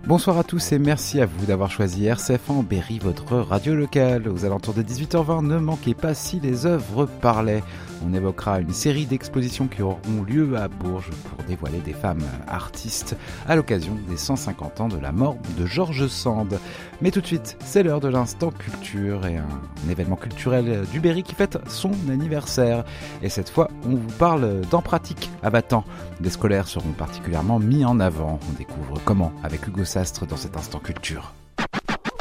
Bonsoir à tous et merci à vous d'avoir choisi RCF en Berry, votre radio locale. Aux alentours de 18h20, ne manquez pas Si les œuvres parlaient. On évoquera une série d'expositions qui auront lieu à Bourges pour dévoiler des femmes artistes à l'occasion des 150 ans de la mort de George Sand. Mais tout de suite, c'est l'heure de l'instant culture et un événement culturel du Berry qui fête son anniversaire. Et cette fois, on vous parle d'en pratique à Battant. Des scolaires seront particulièrement mis en avant. On découvre comment avec Hugo Sastre dans cet instant culture.